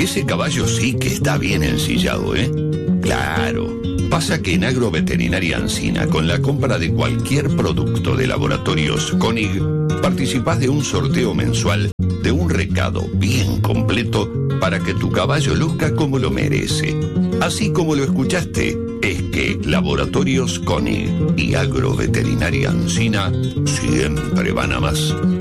ese caballo sí que está bien ensillado, ¿eh? Claro. Pasa que en Agroveterinaria Ancina, con la compra de cualquier producto de Laboratorios Koenig, participás de un sorteo mensual de un recado bien completo para que tu caballo luzca como lo merece. Así como lo escuchaste, es que Laboratorios Koenig y Agroveterinaria Ancina siempre van a más.